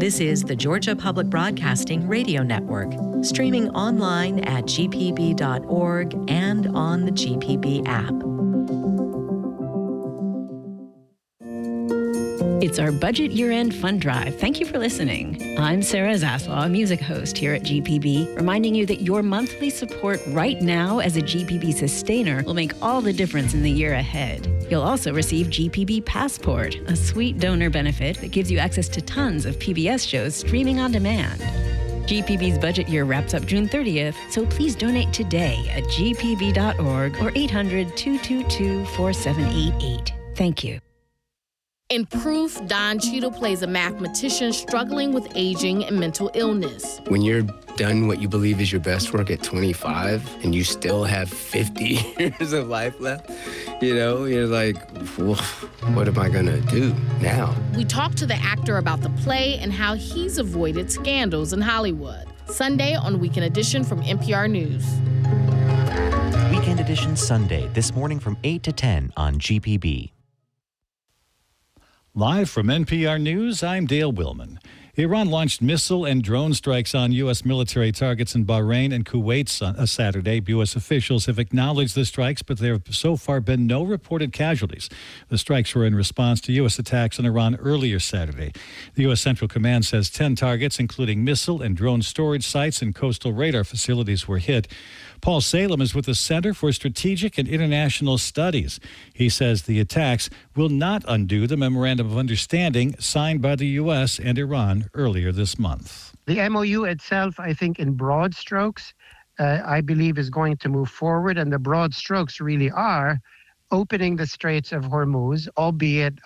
This is the Georgia Public Broadcasting Radio Network, streaming online at gpb.org and on the GPB app. It's our budget year-end fund drive. Thank you for listening. I'm Sarah Zaslaw, a music host here at GPB, reminding you that your monthly support right now as a GPB sustainer will make all the difference in the year ahead. You'll also receive GPB Passport, a sweet donor benefit that gives you access to tons of PBS shows streaming on demand. GPB's budget year wraps up June 30th, so please donate today at gpb.org or 800-222-4788. Thank you. In Proof, Don Cheadle plays a mathematician struggling with aging and mental illness. When you're done what you believe is your best work at 25 and you still have 50 years of life left, you're like, what am I gonna do now? We talked to the actor about the play and how he's avoided scandals in Hollywood. Sunday on Weekend Edition from NPR News. Weekend Edition Sunday, this morning from 8 to 10 on GPB. Live from NPR News, I'm Dale Willman. Iran launched missile and drone strikes on U.S. military targets in Bahrain and Kuwait Saturday. U.S. officials have acknowledged the strikes, but there have so far been no reported casualties. The strikes were in response to U.S. attacks on Iran earlier Saturday. The U.S. Central Command says 10 targets, including missile and drone storage sites and coastal radar facilities, were hit. Paul Salem is with the Center for Strategic and International Studies. He says the attacks will not undo the Memorandum of Understanding signed by the U.S. and Iran earlier this month. The MOU itself, I think, in broad strokes, I believe is going to move forward. And the broad strokes really are opening the Straits of Hormuz, albeit